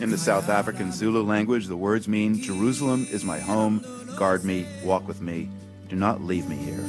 in the South African Zulu language. The words mean, Jerusalem is my home, guard me, walk with me, do not leave me here.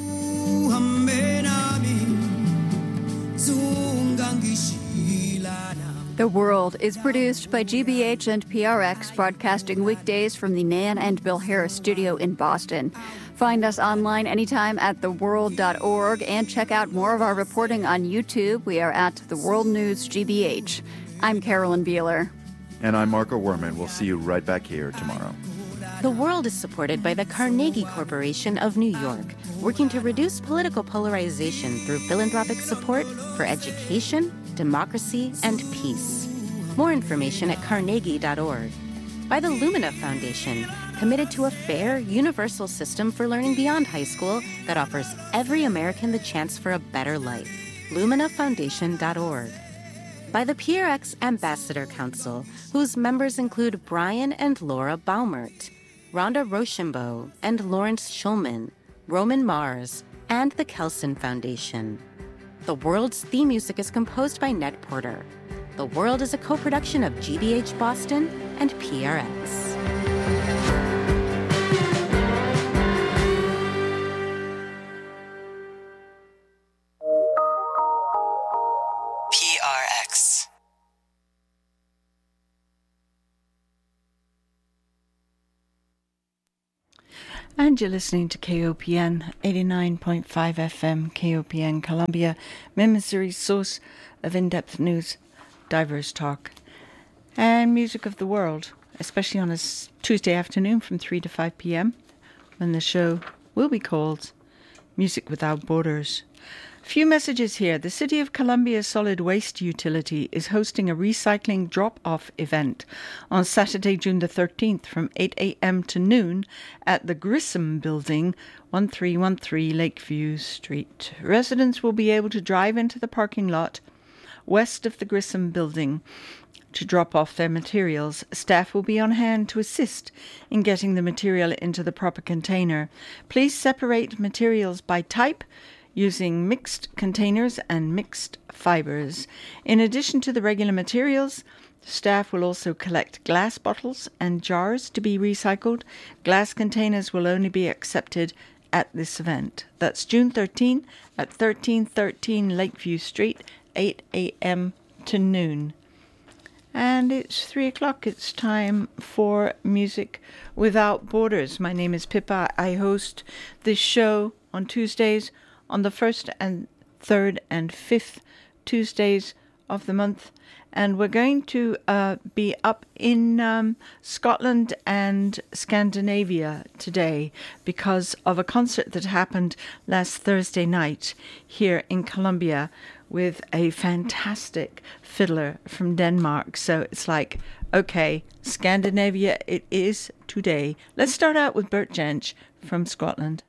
The World is produced by GBH and PRX, broadcasting weekdays from the Nan and Bill Harris studio in Boston. Find us online anytime at theworld.org and check out more of our reporting on YouTube. We are at The World News GBH. I'm Carolyn Beeler. And I'm Marco Werman. We'll see you right back here tomorrow. The World is supported by the Carnegie Corporation of New York, working to reduce political polarization through philanthropic support for education, democracy, and peace. More information at carnegie.org. By the Lumina Foundation, committed to a fair, universal system for learning beyond high school that offers every American the chance for a better life. LuminaFoundation.org. By the PRX Ambassador Council, whose members include Brian and Laura Baumert, Rhonda Rochambeau and Lawrence Schulman, Roman Mars, and the Kelson Foundation. The World's theme music is composed by Ned Porter. The World is a co-production of GBH Boston and PRX. PRX. And you're listening to KOPN 89.5 FM, KOPN Columbia, Missouri's source of in-depth news, diverse talk, and music of the world, especially on a Tuesday afternoon from 3 to 5 p.m. when the show will be called Music Without Borders. A few messages here. The City of Columbia Solid Waste Utility is hosting a recycling drop-off event on Saturday, June the 13th from 8 a.m. to noon at the Grissom Building, 1313 Lakeview Street. Residents will be able to drive into the parking lot west of the Grissom Building to drop off their materials. Staff will be on hand to assist in getting the material into the proper container. Please separate materials by type, using mixed containers and mixed fibers. In addition to the regular materials, staff will also collect glass bottles and jars to be recycled. Glass containers will only be accepted at this event. That's June 13 at 1313 Lakeview Street, 8 a.m. to noon. And it's 3 o'clock. It's time for Music Without Borders. My name is Pippa. I host this show on Tuesdays, on the 1st and 3rd and 5th Tuesdays of the month. And we're going to be up in Scotland and Scandinavia today because of a concert that happened last Thursday night here in Columbia with a fantastic fiddler from Denmark. So it's like, okay, Scandinavia it is today. Let's start out with Bert Jansch from Scotland.